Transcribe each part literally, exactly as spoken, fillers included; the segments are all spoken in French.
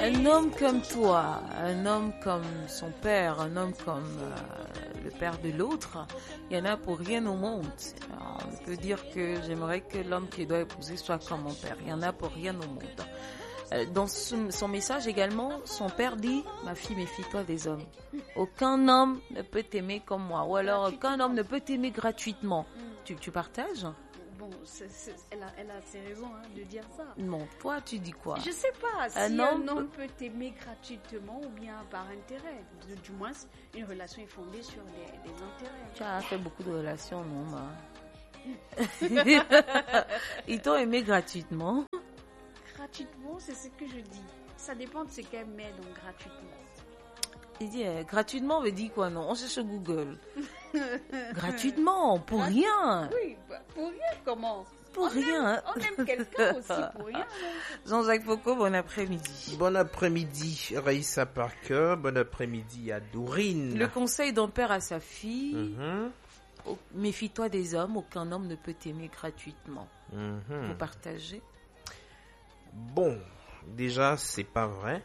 Un homme comme toi, un homme comme son père, un homme comme euh, le père de l'autre, il y en a pour rien au monde. Alors, on peut dire que j'aimerais que l'homme qui doit épouser soit comme mon père. Il y en a pour rien au monde. Euh, dans son, son message également, son père dit « Ma fille, méfie-toi des hommes. Aucun homme ne peut t'aimer comme moi. Ou alors, aucun homme ne peut t'aimer gratuitement. » Tu, tu partages ? Bon, c'est, c'est, elle, a, elle a ses raisons hein, de dire ça. Non, toi, tu dis quoi ? Je sais pas si Un un homme homme peut t'aimer gratuitement ou bien par intérêt. Du, du moins, une relation est fondée sur des, des intérêts. Tu as fait beaucoup de relations, non, ma. Ils t'ont aimé gratuitement. Gratuitement, c'est ce que je dis. Ça dépend de ce qu'elle met, donc gratuitement. Il dit, euh, gratuitement veut dire quoi, non ? On cherche sur Google. Gratuitement, pour rien. Oui, bah, pour rien, comment ? Pour on rien. Aime, on aime quelqu'un aussi pour rien. Jean-Jacques Foucault, bon après-midi. Bon après-midi, Raïssa Parker. Bon après-midi à Dorine. Le conseil d'un père à sa fille. Mm-hmm. Oh, méfie-toi des hommes, aucun homme ne peut t'aimer gratuitement. Mm-hmm. Vous partagez ? Bon, déjà, c'est pas vrai.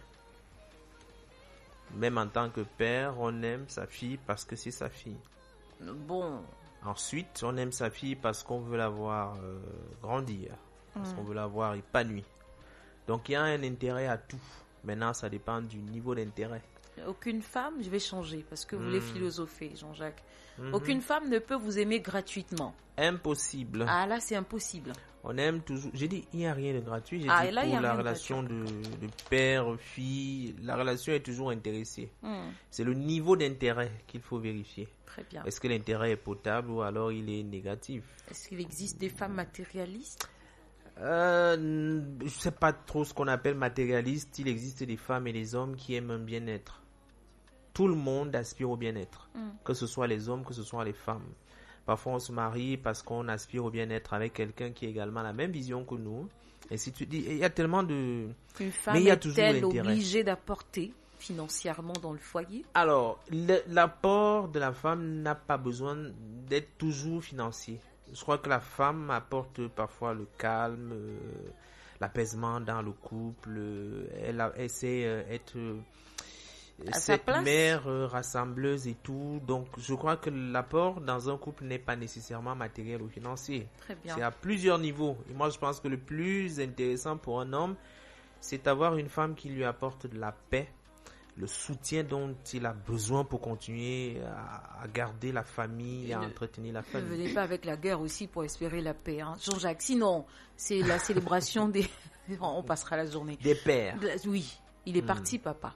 Même en tant que père, on aime sa fille parce que c'est sa fille. Bon. Ensuite, on aime sa fille parce qu'on veut la voir euh, grandir, parce mmh. qu'on veut la voir épanouie. Donc, il y a un intérêt à tout. Maintenant, ça dépend du niveau d'intérêt. Aucune femme, je vais changer parce que vous voulez mmh. philosopher, Jean-Jacques. Mmh. Aucune femme ne peut vous aimer gratuitement. Impossible. Ah là, c'est impossible. On aime toujours. J'ai dit, il n'y a rien de gratuit. J'ai ah, dit là, pour la relation de, de père-fille, la relation est toujours intéressée. Mmh. C'est le niveau d'intérêt qu'il faut vérifier. Très bien. Est-ce que l'intérêt est potable ou alors il est négatif? Est-ce qu'il existe des femmes matérialistes? euh, Je ne sais pas trop ce qu'on appelle matérialiste. Il existe des femmes et des hommes qui aiment un bien-être. Tout le monde aspire au bien-être. Mmh. Que ce soit les hommes, que ce soit les femmes. Parfois, on se marie parce qu'on aspire au bien-être avec quelqu'un qui a également la même vision que nous. Et si tu dis, il y a tellement de... Une femme mais il y a toujours est-elle obligée d'apporter financièrement dans le foyer? Alors, le, l'apport de la femme n'a pas besoin d'être toujours financier. Je crois que la femme apporte parfois le calme, euh, l'apaisement dans le couple. Euh, elle, a, elle sait euh, être... Euh, cette mère euh, rassembleuse et tout. Donc, je crois que l'apport dans un couple n'est pas nécessairement matériel ou financier. Très bien. C'est à plusieurs niveaux. Et moi, je pense que le plus intéressant pour un homme, c'est d'avoir une femme qui lui apporte de la paix, le soutien dont il a besoin pour continuer à, à garder la famille, et à entretenir la famille. Ne venez pas avec la guerre aussi pour espérer la paix, hein. Jean-Jacques. Sinon, c'est la célébration des... On passera la journée. Des pères. Oui, il est parti, mmh. papa.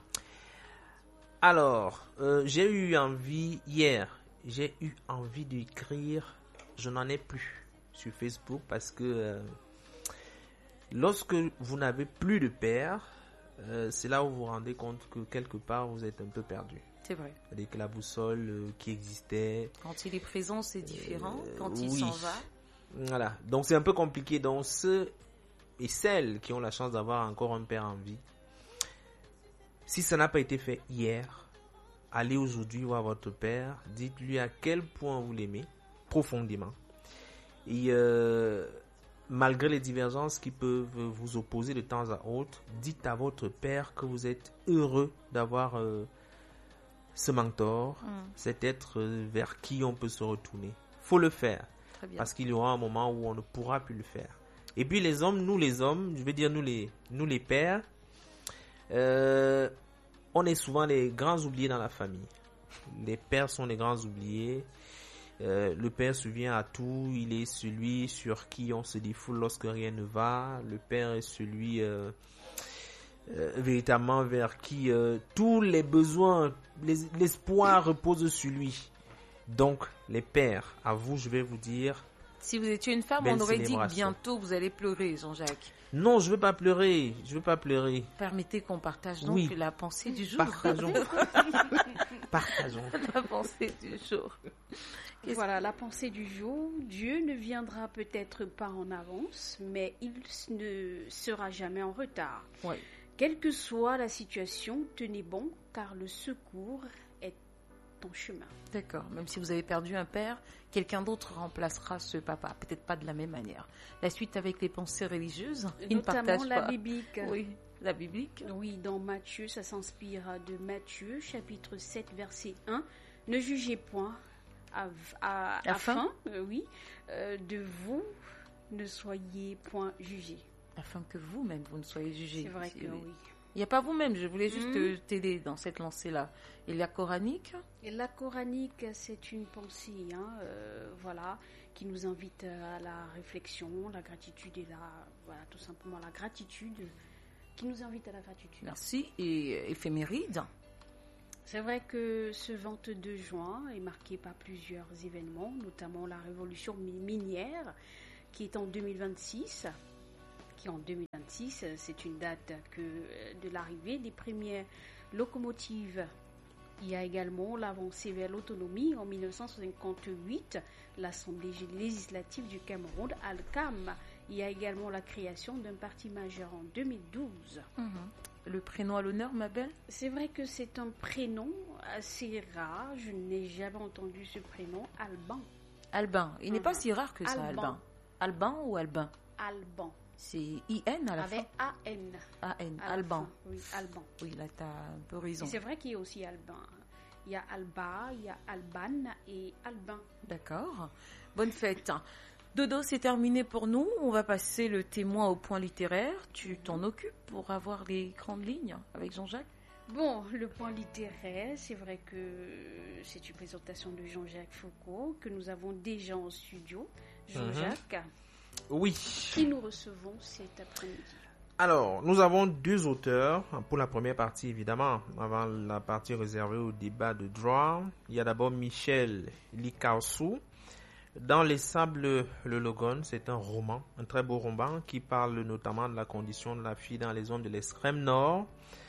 Alors, euh, j'ai eu envie, hier, j'ai eu envie d'écrire, je n'en ai plus sur Facebook parce que euh, lorsque vous n'avez plus de père, euh, c'est là où vous vous rendez compte que quelque part vous êtes un peu perdu. C'est vrai. C'est-à-dire que la boussole euh, qui existait... Quand il est présent, c'est différent. Euh, Quand il oui. s'en va... Voilà. Donc c'est un peu compliqué. Donc ceux et celles qui ont la chance d'avoir encore un père en vie, si ça n'a pas été fait hier, allez aujourd'hui voir votre père, dites-lui à quel point vous l'aimez profondément. Et euh, malgré les divergences qui peuvent vous opposer de temps à autre, dites à votre père que vous êtes heureux d'avoir euh, ce mentor, mm. cet être vers qui on peut se retourner. Faut le faire, parce qu'il y aura un moment où on ne pourra plus le faire. Et puis les hommes, nous les hommes, je veux dire nous les, nous les pères, euh, on est souvent les grands oubliés dans la famille. Les pères sont les grands oubliés. Euh, le père se souvient à tout. Il est celui sur qui on se défoule lorsque rien ne va. Le père est celui euh, euh, véritablement vers qui euh, tous les besoins, les, l'espoir repose sur lui. Donc les pères, à vous je vais vous dire. Si vous étiez une femme, on aurait dit que bientôt vous allez pleurer, Jean-Jacques. Non, je veux pas pleurer. Je veux pas pleurer. Permettez qu'on partage donc oui. la pensée du jour. Partageons. Partageons. La pensée du jour. Qu'est-ce voilà, la pensée du jour. Dieu ne viendra peut-être pas en avance, mais il ne sera jamais en retard. Oui. Quelle que soit la situation, tenez bon, car le secours est en chemin. D'accord. Même si vous avez perdu un père, quelqu'un d'autre remplacera ce papa. Peut-être pas de la même manière. La suite avec les pensées religieuses, notamment ils ne partagent la pas. biblique. Oui. la biblique. Oui, dans Matthieu, ça s'inspire de Matthieu, chapitre sept, verset un. Ne jugez point à, à, Afin afin euh, oui, euh, de vous ne soyez point jugés. Afin que vous-même, vous ne soyez jugés. C'est vrai que oui. Il n'y a pas vous-même, je voulais juste Mhm. t'aider dans cette lancée-là. Il y a coranique. Et la coranique, c'est une pensée, hein, euh, voilà, qui nous invite à la réflexion, la gratitude et la, voilà, tout simplement la gratitude, qui nous invite à la gratitude. Merci. Et éphéméride. C'est vrai que ce vingt-deux juin est marqué par plusieurs événements, notamment la révolution mi- minière, qui est en deux mille vingt-six. Qui en deux mille vingt-six, c'est une date que de l'arrivée des premières locomotives. Il y a également l'avancée vers l'autonomie en mille neuf cent cinquante-huit, l'Assemblée législative du Cameroun, Al-Cam. Il y a également la création d'un parti majeur en deux mille douze. Mm-hmm. Le prénom à l'honneur, ma belle? C'est vrai que c'est un prénom assez rare. Je n'ai jamais entendu ce prénom, Alban. Alban. Il n'est Mhm. pas si rare que ça, Alban. Alban. Alban ou Albin? Alban. C'est I N à la Avec fin. A N. A N. à la Alban. fin. Oui, Alban. Oui, là, tu as un peu Et raison. c'est vrai qu'il y a aussi Alban. Il y a Alba, il y a Alban et Albin. D'accord. Bonne fête. Dodo, c'est terminé pour nous. On va passer le témoin au point littéraire. Tu t'en occupes pour avoir les grandes lignes avec Jean-Jacques? Bon, le point littéraire, c'est vrai que c'est une présentation de Jean-Jacques Foucault que nous avons déjà en studio. Jean-Jacques, Oui. qui nous recevons cet après-midi. Alors, nous avons deux auteurs pour la première partie, évidemment, avant la partie réservée au débat de droit. Il y a d'abord Michel Likaosu. Dans Les Sables, le Logon, c'est un roman, un très beau roman qui parle notamment de la condition de la fille dans les zones de l'extrême nord.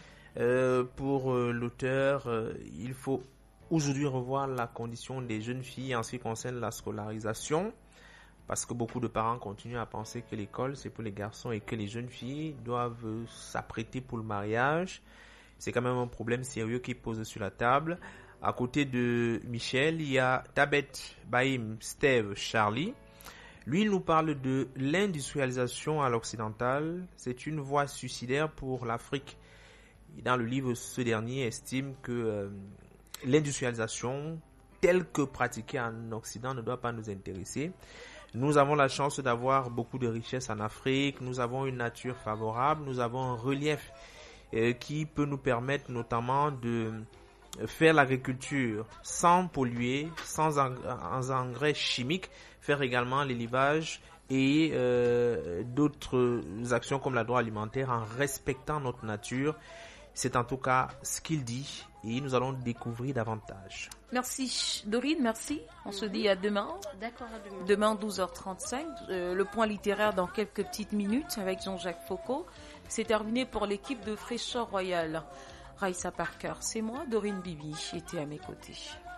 Euh, pour euh, l'auteur, euh, il faut aujourd'hui revoir la condition des jeunes filles en ce qui concerne la scolarisation, parce que beaucoup de parents continuent à penser que l'école c'est pour les garçons et que les jeunes filles doivent euh, s'apprêter pour le mariage. C'est quand même un problème sérieux qui pose sur la table. À côté de Michel, il y a Tabet Baïm Steve Charlie. Lui, il nous parle de l'industrialisation à l'occidental. C'est une voie suicidaire pour l'Afrique. Dans le livre, ce dernier estime que euh, l'industrialisation, telle que pratiquée en Occident, ne doit pas nous intéresser. Nous avons la chance d'avoir beaucoup de richesses en Afrique. Nous avons une nature favorable. Nous avons un relief euh, qui peut nous permettre notamment de faire l'agriculture sans polluer, sans engrais chimiques, faire également l'élevage et euh, d'autres actions comme l'agroalimentaire en respectant notre nature. C'est en tout cas ce qu'il dit et nous allons découvrir davantage. Merci Dorine, merci. On se dit à demain. D'accord, à demain. Demain douze heures trente-cinq, euh, le point littéraire dans quelques petites minutes avec Jean-Jacques Foucault. C'est terminé pour l'équipe de Fraîcheur Royale. Raissa Parker, c'est moi, Dorine Bibi, était à mes côtés.